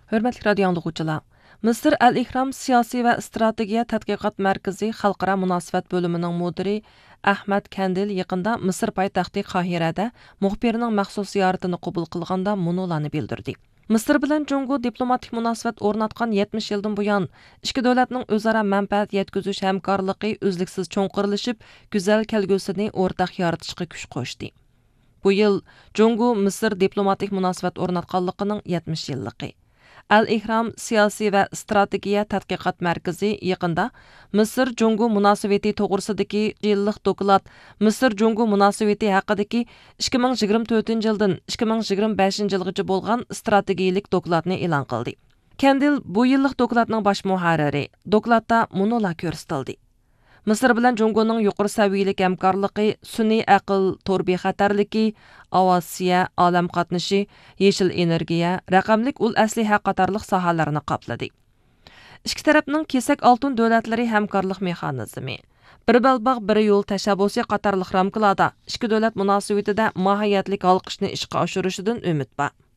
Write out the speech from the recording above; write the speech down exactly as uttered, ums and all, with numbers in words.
Hörmətli radio anlıqçılar, Misr Al-İhram Siyasi və Strategiya Tədqiqat Mərkəzi Xalqara Münasibət bölümünün müdiri Ahmad Kandil yaqında Misr paytaxtı Qahirədə muxbirinin məxsus ziyaretini qəbul qılğanda munolarni bildirdi. Misr bilan Jungo diplomatik münasibət ornatqan yetmiş yıldan buyan ikki dövlətning o'zaro manfaat yetkazış hamkorligi uzluksiz cho'nqirilishib, go'zal kelgusini o'rtaq yaratishga kuch qo'shdi. Bu yil Jungo Misr diplomatik münasibət ornatqanligining yetmiş yilligi. Al-İhram Siyasi və Strategiya Tədqiqat Mərkəzi yaqında Misr Jungo münasibati to'g'risidagi yillik doklad Misr Jungo münasibati haqidagi ikki ming yigirma to'rtinchi yildan ikki ming yigirma beshinchi yilgacha bo'lgan strategiyalik dokladni e'lon qildi. Kandil bu yillik dokladning bosh muharriri. Dokladda munolar ko'rsatildi. Misr bilan Jungoning yuqori saviyalik hamkorligi, sun'iy aql, tor bexatarligi, avasiya, olam qatnashi, yeshil energiya, raqamlik ul asliha qatorliq sohalarni qopladi. Ikki tarafning kesak oltin davlatlari hamkorlik mexanizmi, bir balbaq bir yo'l tashabbusi qatorliq ramkalarda ikki davlat munosabatida mohiyatlik halqishni ishga oshirishidan umid bor.